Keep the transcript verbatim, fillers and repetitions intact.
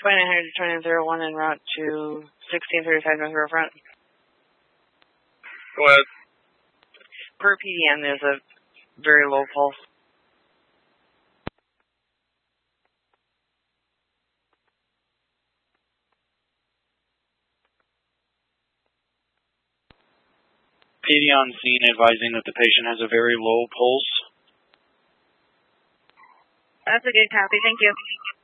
twenty-nine hundred to twenty-nine oh one en route to sixteen thirty-five North Riverfront. Go ahead. Per P D N, there's a very low pulse. P D on scene advising that the patient has a very low pulse. That's a good copy. Thank you.